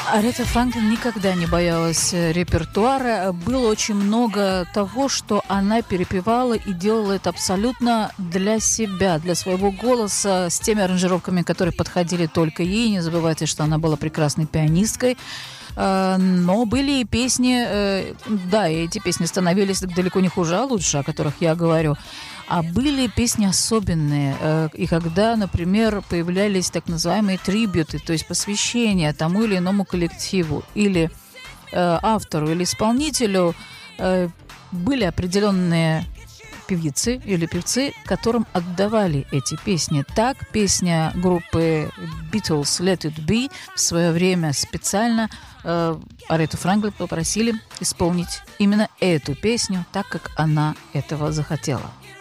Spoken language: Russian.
Аретта Франклин никогда не боялась репертуара. Было очень много того, что она перепевала и делала это абсолютно для себя, для своего голоса, с теми аранжировками, которые подходили только ей. Не забывайте, что она была прекрасной пианисткой. Но были и песни, да, и эти песни становились далеко не хуже, а лучше, о которых я говорю. А были песни особенные. И когда, например, появлялись так называемые трибьюты, то есть посвящения тому или иному коллективу, или автору, или исполнителю, были определенные певицы или певцы, которым отдавали эти песни. Так, песня группы Beatles «Let It Be» в свое время специально Аретту Франклин попросили исполнить именно эту песню, так как она этого захотела.